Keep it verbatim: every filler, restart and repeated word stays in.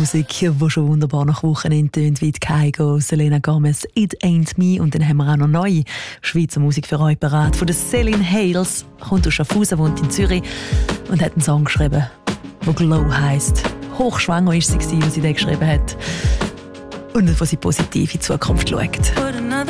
Musik, die schon wunderbar nach Wochenende tönt, wie die Kygo, Selena Gomez, It Ain't Me. Und dann haben wir auch noch neue Schweizer Musik für euch parat. Von der Celine Hales, kommt aus Schaffhausen, wohnt in Zürich und hat einen Song geschrieben, der Glow heisst. Hochschwanger war sie, als sie den geschrieben hat. Und wo sie positiv in die Zukunft schaut.